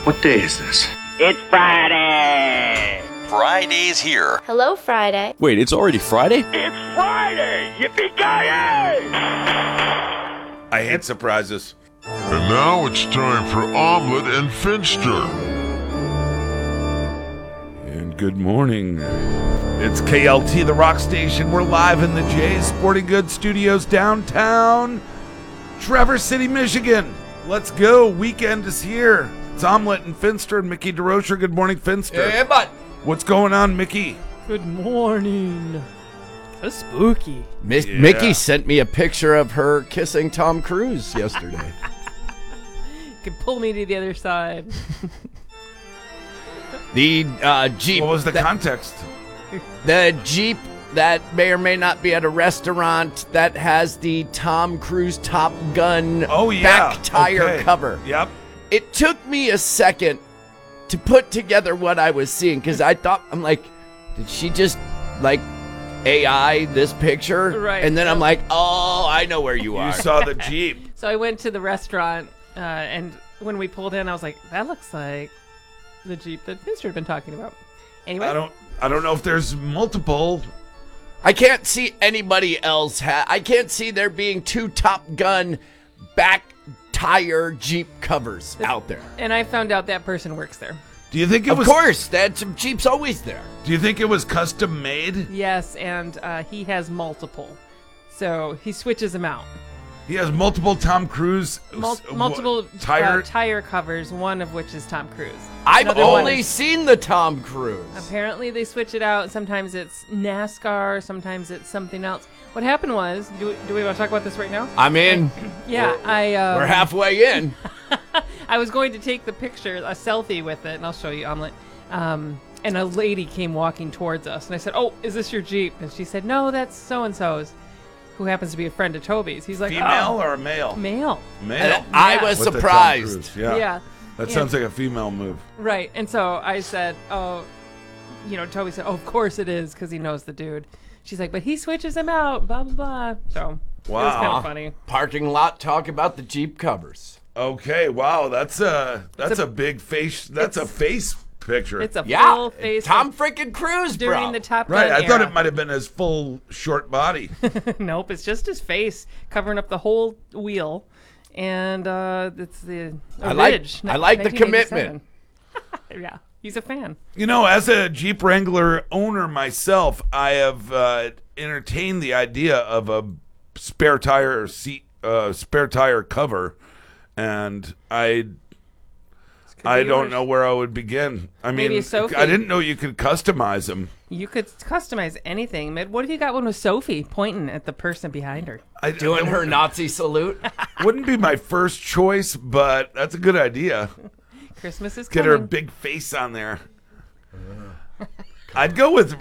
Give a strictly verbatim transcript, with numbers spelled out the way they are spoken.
What day is this? It's Friday! Friday's here. Hello, Friday. Wait, it's already Friday? It's Friday! Yippee-ki-yay! I hate surprises. And now it's time for Omelet and Finster. And good morning. It's K L T, the rock station. We're live in the Jay's Sporting Goods Studios downtown Traverse City, Michigan. Let's go. Weekend is here. It's Omelet and Finster and Mickey DeRocher. Good morning, Finster. Hey, bud. What's going on, Mickey? Good morning. So spooky. Miss Yeah. Mickey sent me a picture of her kissing Tom Cruise yesterday. You can pull me to the other side. The uh, Jeep. What was the that, context? The Jeep that may or may not be at a restaurant that has the Tom Cruise Top Gun Oh, yeah. back tire Okay. cover. Yep. It took me a second to put together what I was seeing because I thought, I'm like, did she just like A I this picture? Right. And then I'm like, oh, I know where you You are. saw the Jeep. So I went to the restaurant, uh, and when we pulled in, I was like, that looks like the Jeep that Finster had been talking about. Anyway. I don't I don't know if there's multiple. I can't see anybody else. Ha- I can't see there being two Top Gun back tire Jeep covers out there. And I found out that person works there. Do you think it Of was course, that's Jeep's always there. Do you think it was custom made? Yes, and uh, he has multiple. So he switches them out. He has multiple Tom Cruise Mul- s- multiple what, tire. uh, tire covers, one of which is Tom Cruise. I've Another one only is- seen the Tom Cruise. Apparently they switch it out. Sometimes it's NASCAR, sometimes it's something else. What happened was, do we, do we want to talk about this right now? I'm in. Yeah, I uh, We're halfway in. I was going to take the picture, a selfie with it, and I'll show you, Omelet. Um, and a lady came walking towards us, and I said, "Oh, is this your Jeep?" And she said, "No, that's so and so's, who happens to be a friend of Toby's." He's like, Female "Oh, or a male? male." Male. And I Yeah. was With the Tom surprised. Cruise, Yeah. Yeah. That Yeah. sounds like a female move. Right. And so I said, "Oh, you know," Toby said, "Oh, of course it is," because he knows the dude. She's like, "But he switches them out." Blah blah blah. So it was kind Wow. of funny. Parking lot talk about the Jeep covers. Okay, wow, that's a that's a, a- big face. That's a it's- face picture. It's a Yeah, full face Tom of- freaking Cruise, during bro. the Top Gun right. I thought era. it might have been his full short body. Nope, it's just his face covering up the whole wheel, and uh, it's the a I like- Ridge, I like the nineteen eighty-seven. commitment. Yeah, he's a fan. You know, as a Jeep Wrangler owner myself, I have uh, entertained the idea of a spare tire seat, uh, spare tire cover, and I. I be don't yours. know where I would begin. I Maybe mean, a Sophie. I didn't know you could customize them. You could customize anything. But what if you got one with Sophie pointing at the person behind her? I, Doing her Nazi salute. wouldn't be my first choice, but that's a good idea. Christmas is Get coming. her big face on there. I'd go with